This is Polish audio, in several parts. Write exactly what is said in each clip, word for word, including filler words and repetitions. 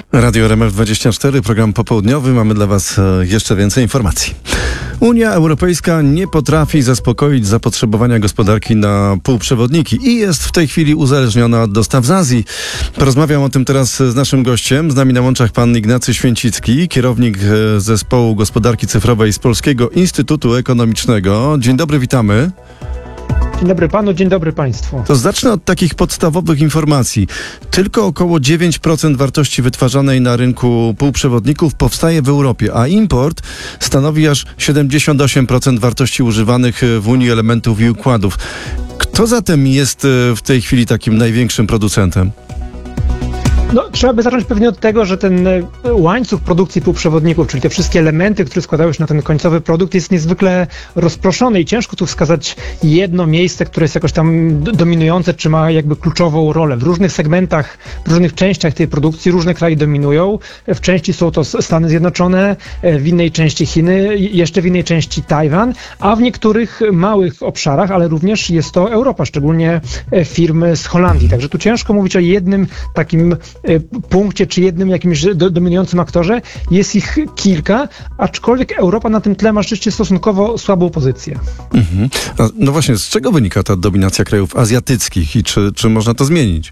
Radio R M F dwadzieścia cztery, program popołudniowy. Mamy dla Was jeszcze więcej informacji. Unia Europejska nie potrafi zaspokoić zapotrzebowania gospodarki na półprzewodniki i jest w tej chwili uzależniona od dostaw z Azji. Porozmawiam o tym teraz z naszym gościem. Z nami na łączach pan Ignacy Święcicki, kierownik zespołu gospodarki cyfrowej z Polskiego Instytutu Ekonomicznego. Dzień dobry, witamy. Dzień dobry panu, dzień dobry państwu. To zacznę od takich podstawowych informacji. Tylko około dziewięć procent wartości wytwarzanej na rynku półprzewodników powstaje w Europie, a import stanowi aż siedemdziesiąt osiem procent wartości używanych w Unii elementów i układów. Kto zatem jest w tej chwili takim największym producentem? No, trzeba by zacząć pewnie od tego, że ten łańcuch produkcji półprzewodników, czyli te wszystkie elementy, które składają się na ten końcowy produkt, jest niezwykle rozproszony i ciężko tu wskazać jedno miejsce, które jest jakoś tam dominujące, czy ma jakby kluczową rolę. W różnych segmentach, w różnych częściach tej produkcji różne kraje dominują. W części są to Stany Zjednoczone, w innej części Chiny, jeszcze w innej części Tajwan, a w niektórych małych obszarach, ale również jest to Europa, szczególnie firmy z Holandii. Także tu ciężko mówić o jednym takim punkcie, czy jednym jakimś do, dominującym aktorze. Jest ich kilka, aczkolwiek Europa na tym tle ma rzeczywiście stosunkowo słabą pozycję. Mhm. No właśnie, z czego wynika ta dominacja krajów azjatyckich i czy, czy można to zmienić?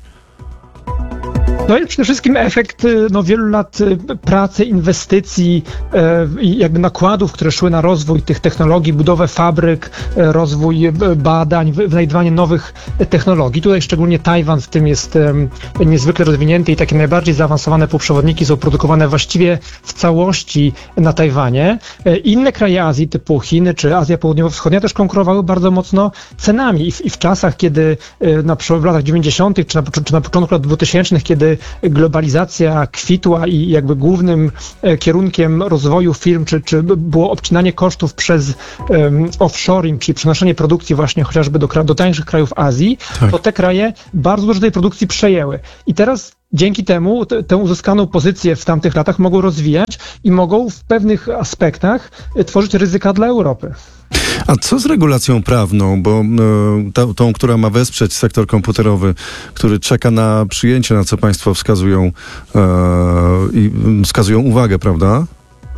No jest przede wszystkim efekt no, wielu lat pracy, inwestycji i e, jakby nakładów, które szły na rozwój tych technologii, budowę fabryk, e, rozwój badań, wynajdywanie nowych technologii. Tutaj szczególnie Tajwan w tym jest e, niezwykle rozwinięty i takie najbardziej zaawansowane półprzewodniki są produkowane właściwie w całości na Tajwanie. E, inne kraje Azji typu Chiny czy Azja Południowo-Wschodnia też konkurowały bardzo mocno cenami i w, i w czasach, kiedy e, na przykład w latach dziewięćdziesiątych czy na, czy na początku lat dwutysięcznych, kiedy globalizacja kwitła i jakby głównym kierunkiem rozwoju firm, czy, czy było obcinanie kosztów przez um, offshoring, czyli przenoszenie produkcji właśnie chociażby do, do tańszych krajów Azji, tak. To te kraje bardzo dużo tej produkcji przejęły. I teraz dzięki temu t- tę uzyskaną pozycję w tamtych latach mogą rozwijać i mogą w pewnych aspektach tworzyć ryzyka dla Europy. A co z regulacją prawną, bo e, ta, tą, która ma wesprzeć sektor komputerowy, który czeka na przyjęcie, na co państwo wskazują e, i wskazują uwagę, prawda?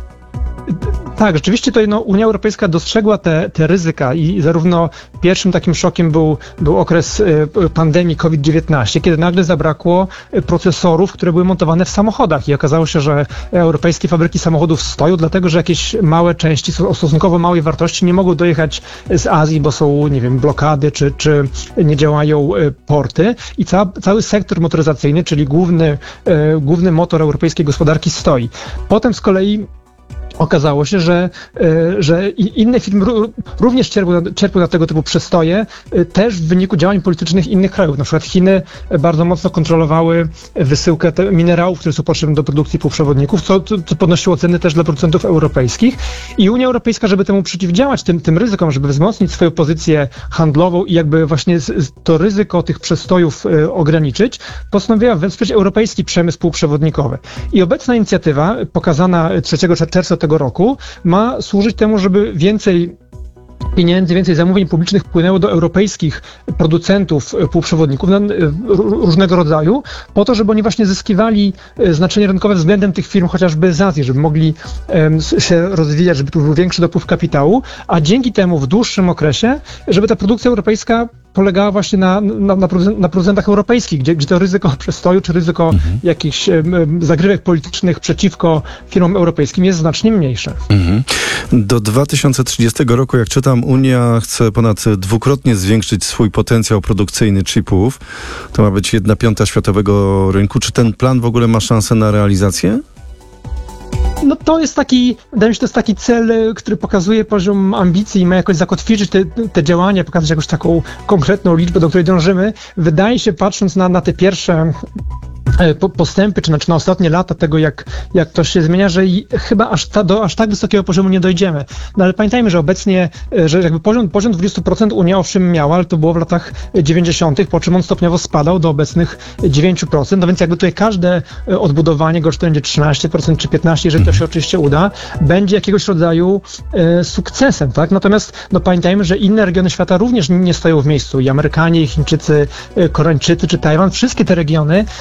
Tak, rzeczywiście to no, Unia Europejska dostrzegła te, te ryzyka i zarówno pierwszym takim szokiem był, był okres y, pandemii COVID dziewiętnaście, kiedy nagle zabrakło procesorów, które były montowane w samochodach i okazało się, że europejskie fabryki samochodów stoją, dlatego że jakieś małe części o stosunkowo małej wartości nie mogą dojechać z Azji, bo są, nie wiem, blokady czy, czy nie działają y, porty i ca, cały sektor motoryzacyjny, czyli główny, y, główny motor europejskiej gospodarki stoi. Potem z kolei okazało się, że, że inne firmy również czerpią, czerpią na tego typu przestoje, też w wyniku działań politycznych innych krajów. Na przykład Chiny bardzo mocno kontrolowały wysyłkę minerałów, które są potrzebne do produkcji półprzewodników, co, co podnosiło ceny też dla producentów europejskich. I Unia Europejska, żeby temu przeciwdziałać, tym, tym ryzykom, żeby wzmocnić swoją pozycję handlową i jakby właśnie to ryzyko tych przestojów ograniczyć, postanowiła wesprzeć europejski przemysł półprzewodnikowy. I obecna inicjatywa, pokazana trzeciego czerwca tego roku, ma służyć temu, żeby więcej pieniędzy, więcej zamówień publicznych płynęło do europejskich producentów półprzewodników różnego rodzaju, po to, żeby oni właśnie zyskiwali znaczenie rynkowe względem tych firm chociażby z Azji, żeby mogli um, się rozwijać, żeby tu był większy dopływ kapitału, a dzięki temu w dłuższym okresie, żeby ta produkcja europejska polegała właśnie na, na, na producentach europejskich, gdzie, gdzie to ryzyko przestoju, czy ryzyko mhm. jakichś um, zagrywek politycznych przeciwko firmom europejskim jest znacznie mniejsze. Mhm. Do dwa tysiące trzydziestego roku, jak czytam, Unia chce ponad dwukrotnie zwiększyć swój potencjał produkcyjny chipów. To ma być jedna piąta światowego rynku. Czy ten plan w ogóle ma szansę na realizację? No to jest taki, wydaje mi się, to jest taki cel, który pokazuje poziom ambicji i ma jakoś zakotwiczyć te, te działania, pokazać jakąś taką konkretną liczbę, do której dążymy. Wydaje się, patrząc na, na te pierwsze postępy, czy na, czy na ostatnie lata tego, jak, jak to się zmienia, że i chyba aż, ta, do aż tak wysokiego poziomu nie dojdziemy. No ale pamiętajmy, że obecnie, że jakby poziom, poziom dwadzieścia procent Unia owszem miała, ale to było w latach dziewięćdziesiątych, po czym on stopniowo spadał do obecnych dziewięć procent, no więc jakby tutaj każde odbudowanie go, czy to będzie trzynaście procent, czy piętnaście procent, jeżeli to się oczywiście uda, będzie jakiegoś rodzaju e, sukcesem, tak? Natomiast no pamiętajmy, że inne regiony świata również nie stoją w miejscu. I Amerykanie, i Chińczycy, Koreańczycy, czy Tajwan, wszystkie te regiony bardzo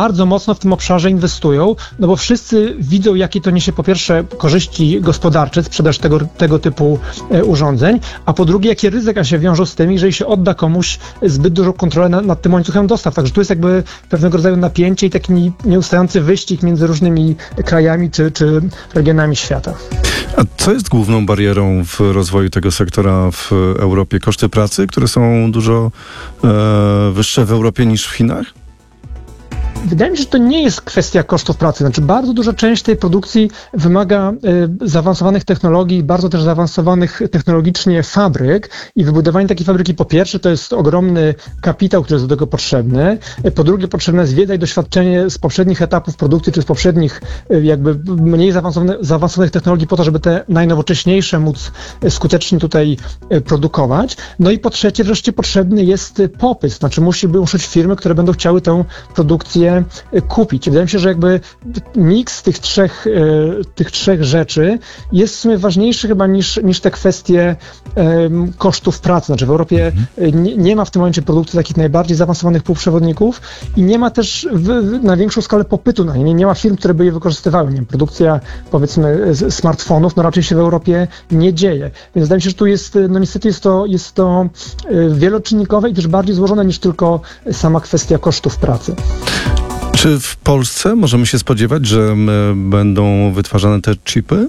bardzo mocno w tym obszarze inwestują, no bo wszyscy widzą, jakie to niesie po pierwsze korzyści gospodarcze, sprzedaż tego, tego typu e, urządzeń, a po drugie, jakie ryzyka się wiążą z tym, jeżeli się odda komuś zbyt dużą kontrolę nad, nad tym łańcuchem dostaw. Także tu jest jakby pewnego rodzaju napięcie i taki nieustający wyścig między różnymi krajami czy, czy regionami świata. A co jest główną barierą w rozwoju tego sektora w Europie? Koszty pracy, które są dużo e, wyższe w Europie niż w Chinach? Wydaje mi się, że to nie jest kwestia kosztów pracy. Znaczy, bardzo duża część tej produkcji wymaga y, zaawansowanych technologii, bardzo też zaawansowanych technologicznie fabryk i wybudowanie takiej fabryki po pierwsze to jest ogromny kapitał, który jest do tego potrzebny. Po drugie potrzebna jest wiedza i doświadczenie z poprzednich etapów produkcji, czy z poprzednich y, jakby mniej zaawansowanych, zaawansowanych technologii po to, żeby te najnowocześniejsze móc skutecznie tutaj y, produkować. No i po trzecie wreszcie potrzebny jest popyt. Znaczy musi muszą być firmy, które będą chciały tę produkcję kupić. Wydaje mi się, że jakby miks tych trzech, tych trzech rzeczy jest w sumie ważniejszy chyba niż, niż te kwestie um, kosztów pracy. Znaczy w Europie mhm. nie, nie ma w tym momencie produkcji takich najbardziej zaawansowanych półprzewodników i nie ma też w, w, na większą skalę popytu na nie. Nie, nie ma firm, które by je wykorzystywały. Nie wiem, produkcja powiedzmy smartfonów no raczej się w Europie nie dzieje. Więc wydaje mi się, że tu jest, no niestety jest to, jest to wieloczynnikowe i też bardziej złożone niż tylko sama kwestia kosztów pracy. Czy w Polsce możemy się spodziewać, że będą wytwarzane te chipy?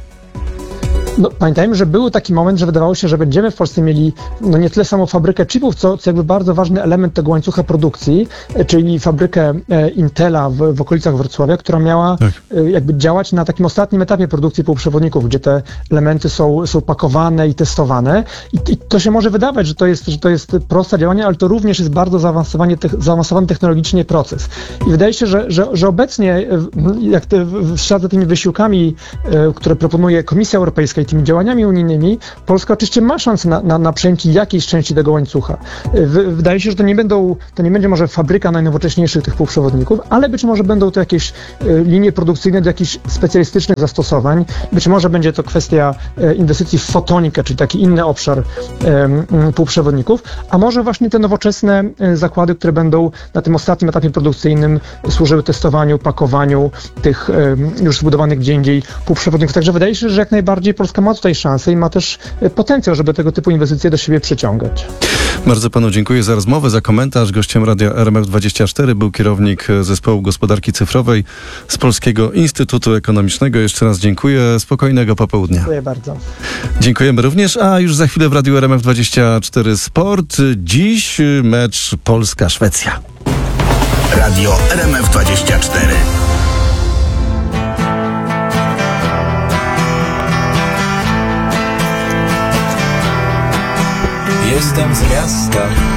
No, pamiętajmy, że był taki moment, że wydawało się, że będziemy w Polsce mieli no nie tyle samą fabrykę chipów, co, co jakby bardzo ważny element tego łańcucha produkcji, czyli fabrykę e, Intela w, w okolicach Wrocławia, która miała tak. e, jakby działać na takim ostatnim etapie produkcji półprzewodników, gdzie te elementy są, są pakowane i testowane. I, I to się może wydawać, że to jest, że to jest proste działanie, ale to również jest bardzo zaawansowany, te, zaawansowany technologicznie proces. I wydaje się, że, że, że obecnie, jak te, w ślad za tymi wysiłkami, e, które proponuje Komisja Europejska i tymi działaniami unijnymi, Polska oczywiście ma szansę na, na, na przejęcie jakiejś części tego łańcucha. W, wydaje się, że to nie będą, to nie będzie może fabryka najnowocześniejszych tych półprzewodników, ale być może będą to jakieś e, linie produkcyjne do jakichś specjalistycznych zastosowań. Być może będzie to kwestia e, inwestycji w fotonikę, czyli taki inny obszar e, półprzewodników, a może właśnie te nowoczesne e, zakłady, które będą na tym ostatnim etapie produkcyjnym służyły testowaniu, pakowaniu tych e, już zbudowanych gdzie indziej półprzewodników. Także wydaje się, że jak najbardziej Polska ma tutaj szansę i ma też potencjał, żeby tego typu inwestycje do siebie przyciągać. Bardzo panu dziękuję za rozmowę, za komentarz. Gościem Radia R M F dwadzieścia cztery był kierownik Zespołu Gospodarki Cyfrowej z Polskiego Instytutu Ekonomicznego. Jeszcze raz dziękuję. Spokojnego popołudnia. Dziękuję bardzo. Dziękujemy również, a już za chwilę w Radiu R M F dwadzieścia cztery Sport. Dziś mecz Polska-Szwecja. Radio R M F dwadzieścia cztery. Jestem z miasta.